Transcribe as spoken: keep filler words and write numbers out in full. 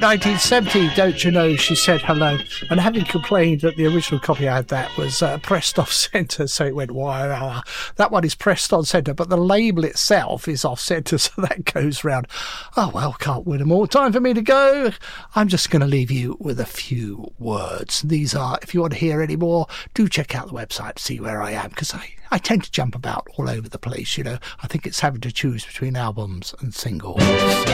nineteen seventy, Don't You Know She Said Hello, and having complained that the original copy I had that was uh, pressed off centre, so it went wire. That one is pressed on centre, but the label itself is off centre, so that goes round. Oh well, can't win them all. Time for me to go. I'm just going to leave you with a few words. These are, if you want to hear any more, do check out the website to see where I am, because I, I tend to jump about all over the place, you know. I think it's having to choose between albums and singles.